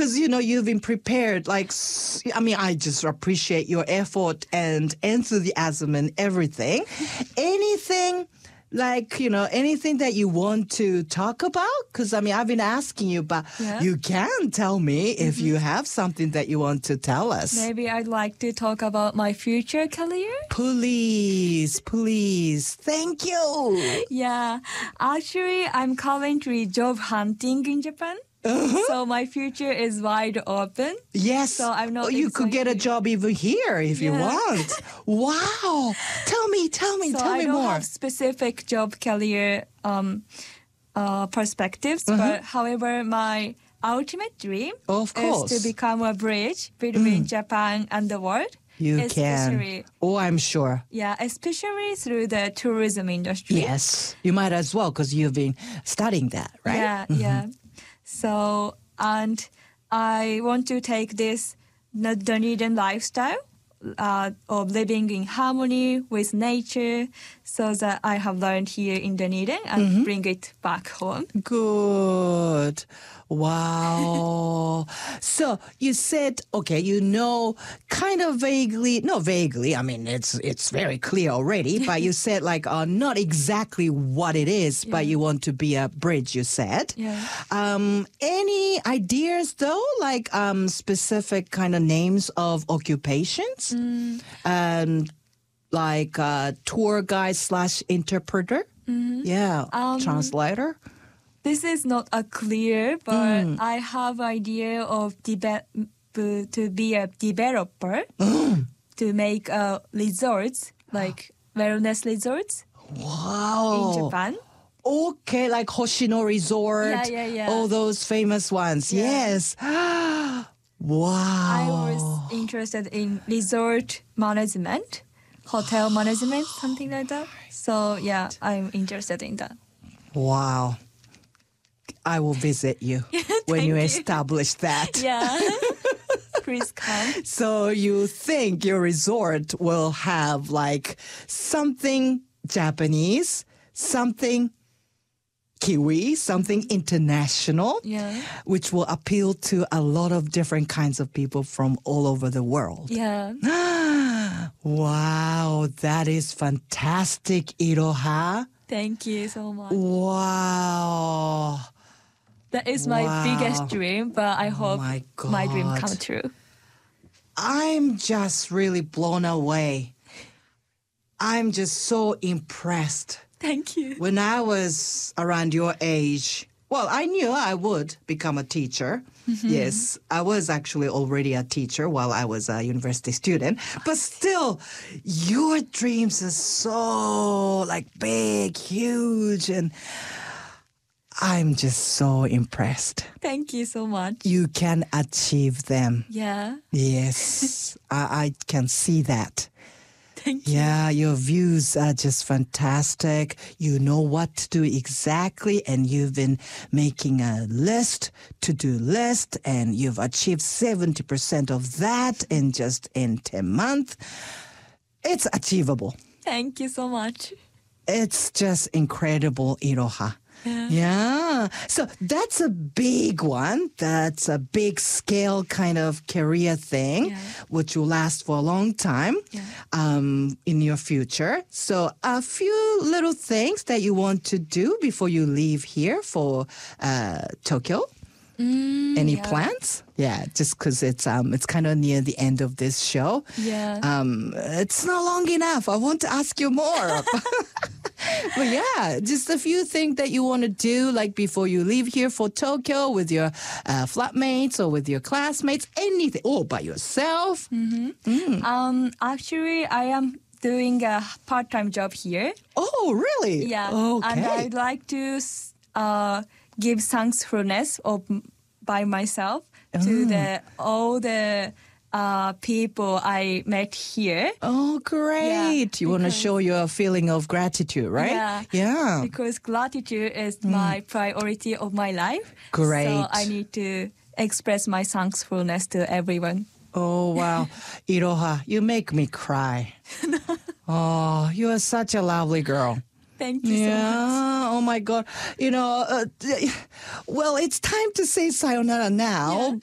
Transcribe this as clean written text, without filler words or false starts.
because, you've been prepared. I just appreciate your effort and enthusiasm and everything. Anything anything that you want to talk about? Because, I've been asking you, but you can tell me if you have something that you want to tell us. Maybe I'd like to talk about my future career. Please. Thank you. Yeah. Actually, I'm currently job hunting in Japan. So my future is wide open. Yes. So I'm not you could get a job even here if you want. Wow. Tell me So more. I don't have specific job career perspectives, but however, my ultimate dream is to become a bridge between Japan and the world. You can. Oh, I'm sure. Yeah, especially through the tourism industry. Yes. You might as well because you've been studying that, right? Yeah. So, and I want to take this Dunedin lifestyle of living in harmony with nature so that I have learned here in Dunedin and bring it back home. Good. Wow. So you said, kind of vaguely, not vaguely, it's very clear already, but you said not exactly what it is, but you want to be a bridge, you said. Yeah. Any ideas though, specific kind of names of occupations? Tour guide / interpreter? Yeah. Translator? This is not a clear, but I have idea of to be a developer to make resorts, like wellness resorts. Wow. In Japan. Okay, like Hoshino Resort. Yeah. All those famous ones. Yeah. Yes. Wow. I was interested in resort management, hotel management, something like that. So yeah, I'm interested in that. Wow. I will visit you when you establish that. Yeah. Please come. So you think your resort will have something Japanese, something Kiwi, something international, which will appeal to a lot of different kinds of people from all over the world. Yeah. Wow, that is fantastic, Iroha. Thank you so much. Wow. That is my biggest dream, but I hope my dream come true. I'm just really blown away. I'm just so impressed. Thank you. When I was around your age, I knew I would become a teacher. Yes, I was actually already a teacher while I was a university student. But still, your dreams are so big, huge, and I'm just so impressed. Thank you so much. You can achieve them. Yeah. Yes, I can see that. Thank you. Yeah, your views are just fantastic. You know what to do exactly, and you've been making a to-do list, and you've achieved 70% of that in 10 months. It's achievable. Thank you so much. It's just incredible, Iroha. Yeah. So that's a big one. That's a big scale kind of career thing, which will last for a long time in your future. So a few little things that you want to do before you leave here for Tokyo. Any plans? Yeah, just because it's kind of near the end of this show. Yeah. It's not long enough. I want to ask you more. But yeah, just a few things that you want to do, before you leave here for Tokyo with your flatmates or with your classmates. Anything. Oh, by yourself. Actually, I am doing a part-time job here. Oh, really? Yeah. Okay. And I'd like to give thankfulness by myself to all the people I met here. Oh, great. You want to show your feeling of gratitude, right? Yeah. Because gratitude is my priority of my life. Great. So I need to express my thankfulness to everyone. Oh, wow. Iroha, you make me cry. Oh, you are such a lovely girl. Thank you so much. Oh my God. Well, it's time to say sayonara now,